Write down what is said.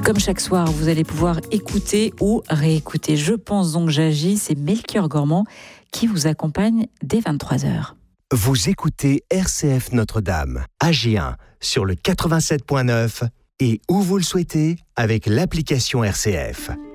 Comme chaque soir, vous allez pouvoir écouter ou réécouter Je pense donc j'agis, c'est Melchior Gormand qui vous accompagne dès 23h. Vous écoutez RCF Notre-Dame, AG1 sur le 87.9 et où vous le souhaitez avec l'application RCF.